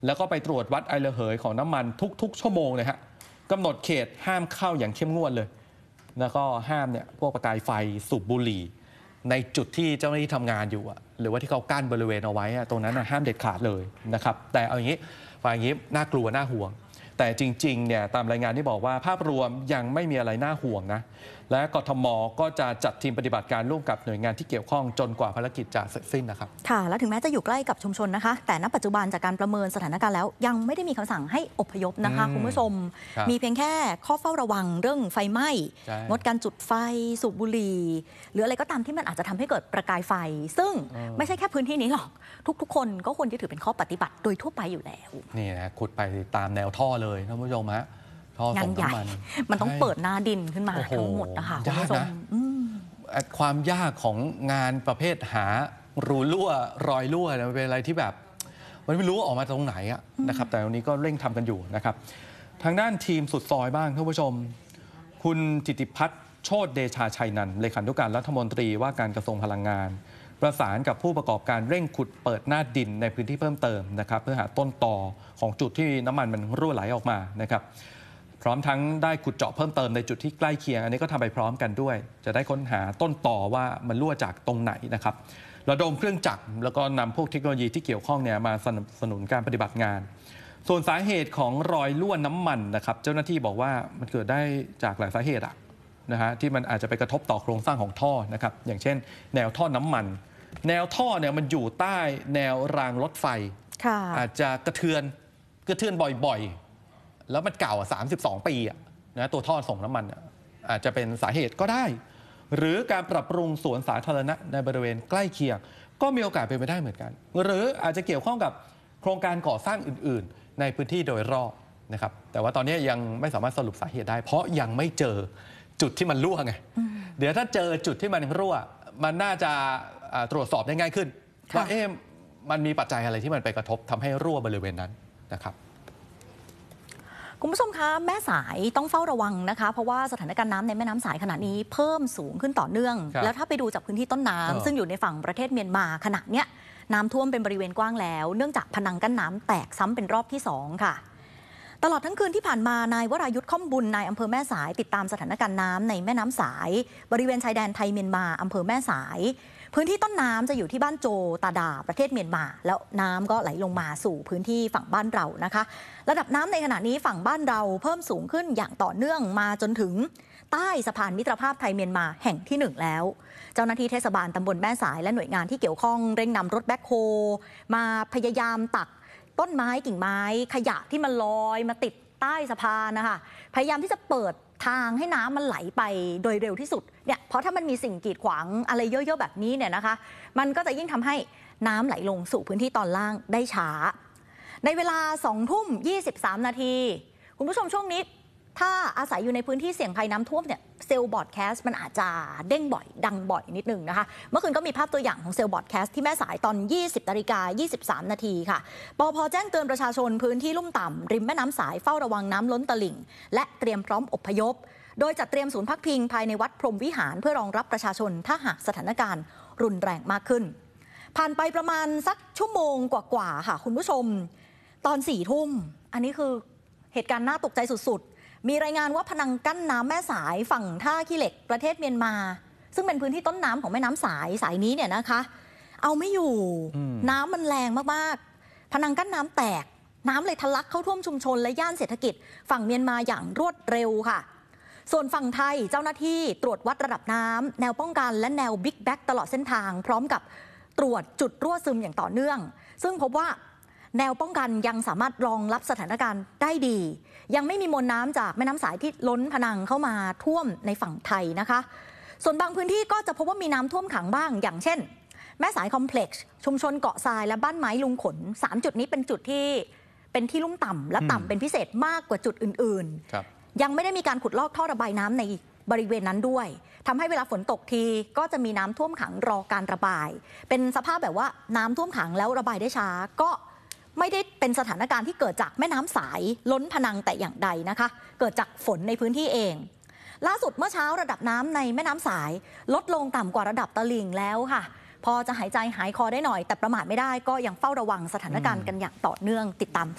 แล้วก็ไปตรวจวัดไอระเหยของน้ำมันทุกๆชั่วโมงเลยฮะกำหนดเขตห้ามเข้าอย่างเข้มงวดเลยแล้วก็ห้ามเนี่ยพวกประกายไฟสูบบุหรี่ในจุดที่เจ้าหน้าที่ทำงานอยู่หรือว่าที่เขากั้นบริเวณเอาไว้ตรงนั้นห้ามเด็ดขาดเลยนะครับแต่เอาอย่างนี้ฟังอย่างนี้น่ากลัวน่าห่วงแต่จริงๆเนี่ยตามรายงานที่บอกว่าภาพรวมยังไม่มีอะไรน่าห่วงนะและกทม.ก็จะจัดทีมปฏิบัติการร่วมกับหน่วยงานที่เกี่ยวข้องจนกว่าภารกิจจะเสร็จสิ้นนะครับค่ะและถึงแม้จะอยู่ใกล้กับชุมชนนะคะแต่ณปัจจุบันจากการประเมินสถานการณ์แล้วยังไม่ได้มีคำสั่งให้อพยพนะคะคุณผู้ชมมีเพียงแค่ข้อเฝ้าระวังเรื่องไฟไหม้งดการจุดไฟสูบบุหรี่หรืออะไรก็ตามที่มันอาจจะทำให้เกิดประกายไฟซึ่งไม่ใช่แค่พื้นที่นี้หรอกทุกๆคนก็ควรจะถือเป็นข้อปฏิบัติโดยทั่วไปอยู่แล้วนี่นะขุดไปตามแนวท่อเลยท่านผู้ชมฮะงานใหญ่มันต้องเปิดหน้าดินขึ้นมาทั้งหมดนะคะคุณผู้ชมความยากของงานประเภทหารูรั่วรอยรั่วมันเป็นอะไรที่แบบมันไม่รู้ออกมาตรงไหนนะครับแต่วันนี้ก็เร่งทำกันอยู่นะครับทางด้านทีมสุดซอยบ้างท่านผู้ชมคุณจิติพัฒน์โชติเดชาชัยนันท์เลขานุการรัฐมนตรีว่าการกระทรวงพลังงานประสานกับผู้ประกอบการเร่งขุดเปิดหน้าดินในพื้นที่เพิ่มเติมนะครับเพื่อหาต้นตอของจุดที่น้ำมันรั่วไหลออกมานะครับพร้อมทั้งได้ขุดเจาะเพิ่มเติมในจุดที่ใกล้เคียงอันนี้ก็ทำไปพร้อมกันด้วยจะได้ค้นหาต้นตอว่ามันรั่วจากตรงไหนนะครับระดมเครื่องจักรแล้วก็นำพวกเทคโนโลยีที่เกี่ยวข้องเนี่ยมาสนับสนุนการปฏิบัติงานส่วนสาเหตุของรอยรั่วน้ำมันนะครับเจ้าหน้าที่บอกว่ามันเกิดได้จากหลายสาเหตุนะฮะที่มันอาจจะไปกระทบต่อโครงสร้างของท่อนะครับอย่างเช่นแนวท่อน้ำมันแนวท่อเนี่ยมันอยู่ใต้แนวรางรถไฟอาจจะกระเทือนบ่อยๆแล้วมันเก่า32 ปีนะตัวท่อส่งน้ำมันอาจจะเป็นสาเหตุก็ได้หรือการปรับปรุงสวนสาธารณะในบริเวณใกล้เคียงก็มีโอกาสเป็นไปได้เหมือนกันหรืออาจจะเกี่ยวข้องกับโครงการก่อสร้างอื่นๆในพื้นที่โดยรอบนะครับแต่ว่าตอนนี้ยังไม่สามารถสรุปสาเหตุได้เพราะยังไม่เจอจุดที่มันรั่วไงเดี๋ยวถ้าเจอจุดที่มันรั่วมันน่าจะตรวจสอบได้ง่ายขึ้นว่ามันมีปัจจัยอะไรที่มันไปกระทบทำให้รั่วบริเวณนั้นนะครับคุณผู้ชมคะแม่สายต้องเฝ้าระวังนะคะเพราะว่าสถานการณ์น้ำในแม่น้ำสายขณะนี้เพิ่มสูงขึ้นต่อเนื่องแล้วถ้าไปดูจากพื้นที่ต้นน้ำซึ่งอยู่ในฝั่งประเทศเมียนมาขณะเนี้ยน้ำท่วมเป็นบริเวณกว้างแล้วเนื่องจากพนังกั้นน้ำแตกซ้ำเป็นรอบที่2ค่ะตลอดทั้งคืนที่ผ่านมานายวรายุทธ์ค่อมบุญนายอำเภอแม่สายติดตามสถานการณ์น้ำในแม่น้ำสายบริเวณชายแดนไทยเมียนมาอำเภอแม่สายพื้นที่ต้นน้ำจะอยู่ที่บ้านโจตาดาประเทศเมียนมาแล้วน้ำก็ไหลลงมาสู่พื้นที่ฝั่งบ้านเรานะคะระดับน้ำในขณะนี้ฝั่งบ้านเราเพิ่มสูงขึ้นอย่างต่อเนื่องมาจนถึงใต้สะพานมิตรภาพไทยเมียนมาแห่งที่1แล้วเจ้าหน้าที่เทศบาลตำบลแม่สายและหน่วยงานที่เกี่ยวข้องเร่งนำรถแบ็คโฮมาพยายามตักต้นไม้กิ่งไม้ขยะที่มันลอยมาติดใต้สะพานนะคะพยายามที่จะเปิดทางให้น้ำมันไหลไปโดยเร็วที่สุดเนี่ยเพราะถ้ามันมีสิ่งกีดขวางอะไรเยอะๆแบบนี้เนี่ยนะคะมันก็จะยิ่งทำให้น้ำไหลลงสู่พื้นที่ตอนล่างได้ช้าในเวลา 20:23 นาทีคุณผู้ชมช่วงนี้ถ้าอาศัยอยู่ในพื้นที่เสี่ยงภัยน้ำท่วมเนี่ยเซลล์บอร์ดแคสต์มันอาจจะเด้งบ่อยดังบ่อยนิดนึงนะคะเมื่อคืนก็มีภาพตัวอย่างของเซลล์บอร์ดแคสต์ที่แม่สายตอน 20:23 นาทีค่ะปภ.แจ้งเตือนประชาชนพื้นที่ลุ่มต่ำริมแม่น้ำสายเฝ้าระวังน้ำล้นตลิ่งและเตรียมพร้อมอพยพโดยจัดเตรียมศูนย์พักพิงภายในวัดพรหมวิหารเพื่อรองรับประชาชนถ้าหากสถานการณ์รุนแรงมากขึ้นผ่านไปประมาณสักชั่วโมงกว่าๆค่ะคุณผู้ชมตอน 4 ทุ่มอันนี้คือเหตุการณ์น่าตกใจสุดๆมีรายงานว่าพนังกั้นน้ำแม่สายฝั่งท่าขี้เหล็กประเทศเมียนมาซึ่งเป็นพื้นที่ต้นน้ำของแม่น้ำสายนี้เนี่ยนะคะเอาไม่อยู่น้ำมันแรงมากๆพนังกั้นน้ำแตกน้ำเลยทะลักเข้าท่วมชุมชนและย่านเศรษฐกิจฝั่งเมียนมาอย่างรวดเร็วค่ะส่วนฝั่งไทยเจ้าหน้าที่ตรวจวัดระดับน้ำแนวป้องกันและแนวบิ๊กแบ็กตลอดเส้นทางพร้อมกับตรวจจุดรั่วซึมอย่างต่อเนื่องซึ่งพบว่าแนวป้องกันยังสามารถรองรับสถานการณ์ได้ดียังไม่มีมวลน้ำจากแม่น้ำสายที่ล้นพนังเข้ามาท่วมในฝั่งไทยนะคะส่วนบางพื้นที่ก็จะพบว่ามีน้ำท่วมขังบ้างอย่างเช่นแม่สายคอมเพล็กซ์ชุมชนเกาะทรายและบ้านไม้ลุงขน3จุดนี้เป็นจุดที่เป็นที่ลุ่มต่ำและต่ำเป็นพิเศษมากกว่าจุดอื่นๆยังไม่ได้มีการขุดลอกท่อระบายน้ำในบริเวณนั้นด้วยทำให้เวลาฝนตกทีก็จะมีน้ำท่วมขังรอการระบายเป็นสภาพแบบว่าน้ำท่วมขังแล้วระบายได้ช้าก็ไม่ได้เป็นสถานการณ์ที่เกิดจากแม่น้ำสายล้นพนังแต่อย่างใดนะคะเกิดจากฝนในพื้นที่เองล่าสุดเมื่อเช้าระดับน้ำในแม่น้ำสายลดลงต่ำกว่าระดับตลิ่งแล้วค่ะพอจะหายใจหายคอได้หน่อยแต่ประมาทไม่ได้ก็ยังเฝ้าระวังสถานการณ์กันอย่างต่อเนื่องติดตาม